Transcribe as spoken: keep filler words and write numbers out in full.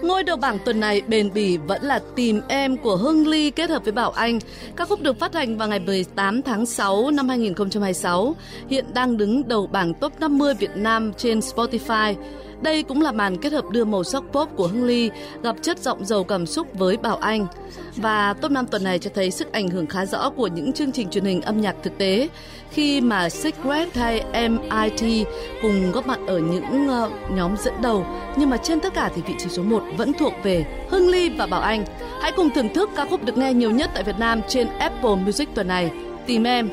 Ngôi đầu bảng tuần này bền bỉ vẫn là Tìm Em của Hương Ly kết hợp với Bảo Anh. Ca khúc được phát hành vào ngày mười tám tháng sáu năm hai nghìn không trăm hai mươi sáu, hiện đang đứng đầu bảng top năm mươi Việt Nam trên Spotify. Đây cũng là màn kết hợp đưa màu sắc pop của Hương Ly gặp chất giọng giàu cảm xúc với Bảo Anh. Và top năm tuần này cho thấy sức ảnh hưởng khá rõ của những chương trình truyền hình âm nhạc thực tế, khi mà Secret hay em i tê cùng góp mặt ở những uh, nhóm dẫn đầu. Nhưng mà trên tất cả thì vị trí số một vẫn thuộc về Hương Ly và Bảo Anh. Hãy cùng thưởng thức ca khúc được nghe nhiều nhất tại Việt Nam trên Apple Music tuần này, Tìm Em.